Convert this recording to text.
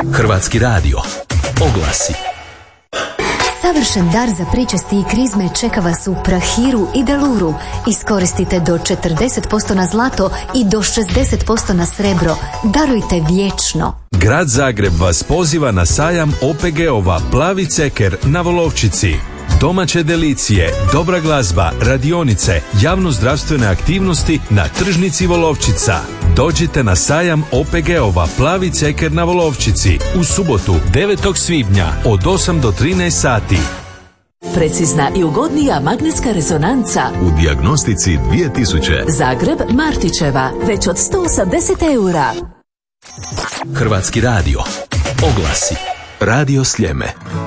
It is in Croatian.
Hrvatski radio. Oglasi. Savršen dar za pričesti i krizme čeka vas u Prahiru i Deluru. Iskoristite do 40% na zlato i do 60% na srebro. Darujte vječno. Grad Zagreb vas poziva na sajam OPG-ova Plavi ceker na Volovčici. Domaće delicije, dobra glazba, radionice, javno-zdravstvene aktivnosti na tržnici Volovčica. Dođite na sajam OPG-ova Plavi ceker na Volovčici u subotu 9. svibnja od 8 do 13 sati. Precizna i ugodnija magnetska rezonanca U dijagnostici 2000. Zagreb Martićeva, već od 180 eura. Hrvatski radio. Oglasi. Radio Sljeme.